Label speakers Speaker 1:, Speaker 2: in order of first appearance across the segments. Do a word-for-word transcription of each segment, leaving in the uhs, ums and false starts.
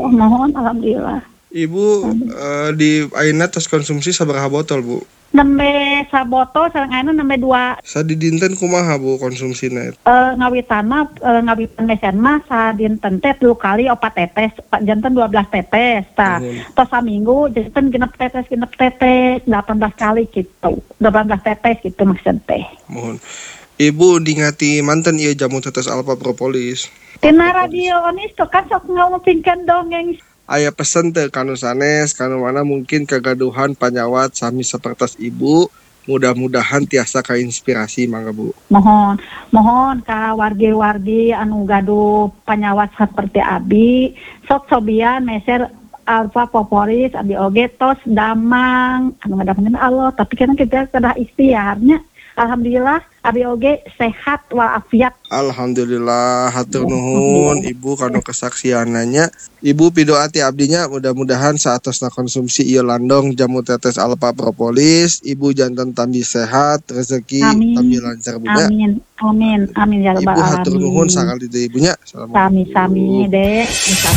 Speaker 1: Oh, mohon alhamdulillah.
Speaker 2: Ibu uh, di ayeuna tos konsumsi sabaraha botol, Bu?
Speaker 1: Nembe sabotol sareng ayeuna nembe dua.
Speaker 2: Sadi dinten kumaha Bu konsumsina?
Speaker 1: Eh ngawitan mah uh, ngawitan mesen mah sadinten teh tilu kali opat tetes, janten dua belas tetes tah. Tos saminggu janten genep tetes genep tetes delapan belas kali gitu. delapan belas tetes gitu maksud teh.
Speaker 2: Mohon. Ibu dingati manten ieu jamu tetes alfa propolis.
Speaker 1: Tina radio onis tuh kan sok ngomongkeun dongeng.
Speaker 2: Aya pesen teh kanu sanes, kanu mana mungkin kegaduhan panyawat sami sapertos ibu, mudah-mudahan tiasa kainspirasi mangga Bu.
Speaker 1: Mohon, mohon ka wargi-wargi anu gaduh panyawat seperti abi, sok sobian meser alfa propolis abi oge tos damang, anu ngadamangkeun Allah, tapi kan kita kedah ikhtiarnya. Alhamdulillah abi oge sehat walafiat.
Speaker 2: Alhamdulillah, hatur nuhun Ibu kanu kesaksiananya. Ibu pidoati abdinya mudah-mudahan saatosna konsumsi ieu landong jamu tetes alfa propolis, Ibu janten tambi sehat, rezeki tambi lancar Bu.
Speaker 1: Amin. Amin. Amin ya rabbal alamin.
Speaker 2: Ibu hatur nuhun sakali deui Ibunya.
Speaker 1: Sami-sami Dek.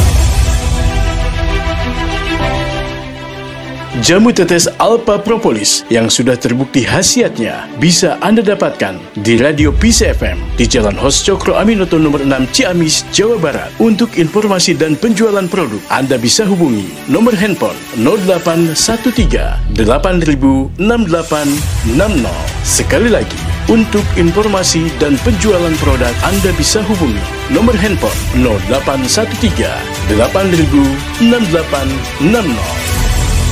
Speaker 3: Jamu tetes alfa propolis yang sudah terbukti khasiatnya bisa Anda dapatkan di Radio Peace F M di Jalan Hos Cokro Aminoto nomor enam Ciamis, Jawa Barat. Untuk informasi dan penjualan produk, Anda bisa hubungi nomor handphone nol delapan satu tiga delapan nol enam delapan enam nol. Sekali lagi, untuk informasi dan penjualan produk, Anda bisa hubungi nomor handphone nol delapan satu tiga delapan nol enam delapan enam nol.